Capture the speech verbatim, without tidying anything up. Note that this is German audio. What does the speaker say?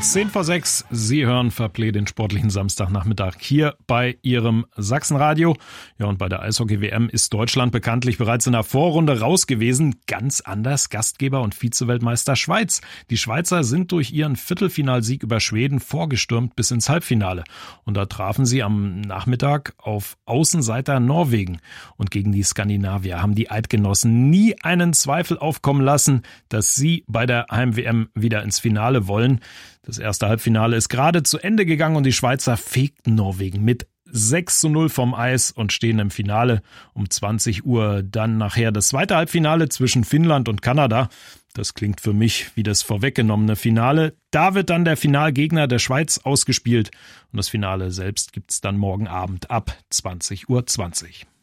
zehn vor sechs, Sie hören Fairplay den sportlichen Samstagnachmittag hier bei Ihrem Sachsenradio. Ja, und bei der Eishockey-W M ist Deutschland bekanntlich bereits in der Vorrunde raus gewesen. Ganz anders Gastgeber und Vize-Weltmeister Schweiz. Die Schweizer sind durch ihren Viertelfinalsieg über Schweden vorgestürmt bis ins Halbfinale. Und da trafen sie am Nachmittag auf Außenseiter Norwegen. Und gegen die Skandinavier haben die Eidgenossen nie einen Zweifel aufkommen lassen, dass sie bei der Heim-W M wieder ins Finale wollen. Das erste Halbfinale ist gerade zu Ende gegangen und die Schweizer fegten Norwegen mit sechs zu null vom Eis und stehen im Finale. Um zwanzig Uhr dann nachher das zweite Halbfinale zwischen Finnland und Kanada. Das klingt für mich wie das vorweggenommene Finale. Da wird dann der Finalgegner der Schweiz ausgespielt und das Finale selbst gibt's dann morgen Abend ab zwanzig Uhr zwanzig.